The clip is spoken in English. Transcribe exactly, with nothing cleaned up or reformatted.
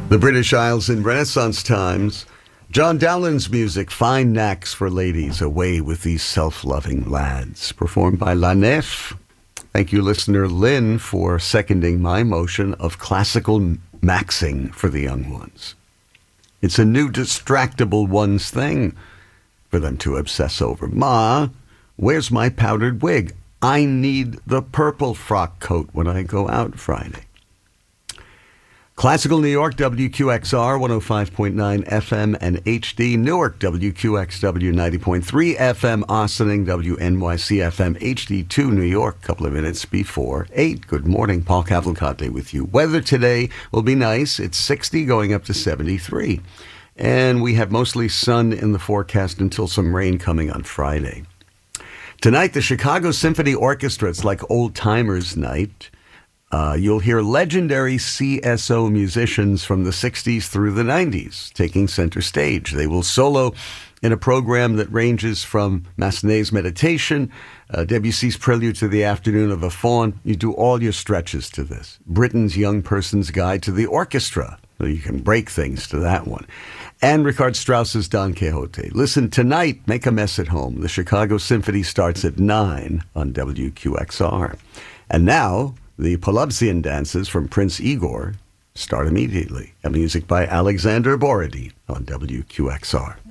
The British Isles in Renaissance times. John Dowland's music, Fine Knacks for Ladies, Away with These Self-Loving Lads, performed by La Nef. Thank you, listener Lynn, for seconding my motion of classical maxing for the young ones. It's a new distractible ones thing for them to obsess over. Ma, where's my powdered wig? I need the purple frock coat when I go out Friday. Classical New York, W Q X R, one oh five point nine F M and H D. Newark, W Q X W, ninety point three F M. Ossining, W N Y C F M, H D two, New York, a couple of minutes before eight. Good morning, Paul Cavalcante with you. Weather today will be nice. It's sixty, going up to seventy-three. And we have mostly sun in the forecast until some rain coming on Friday. Tonight, the Chicago Symphony Orchestra. It's like old timers night. Uh, you'll hear legendary C S O musicians from the sixties through the nineties taking center stage. They will solo in a program that ranges from Massenet's Meditation, uh, Debussy's Prelude to the Afternoon of a Faun. You do all your stretches to this. Britain's Young Person's Guide to the Orchestra. So you can break things to that one. And Richard Strauss's Don Quixote. Listen tonight, make a mess at home. The Chicago Symphony starts at nine on W Q X R. And now, the Polubsian dances from Prince Igor start immediately. And music by Alexander Borodin on W Q X R.